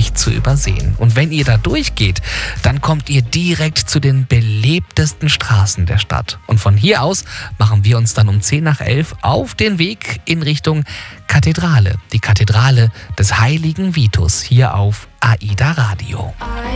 nicht zu übersehen. Und wenn ihr da durchgeht, dann kommt ihr direkt zu den belebtesten Straßen der Stadt. Und von hier aus machen wir uns dann um 10 nach 11 auf den Weg in Richtung Kathedrale. Die Kathedrale des heiligen Vitus hier auf AIDA Radio.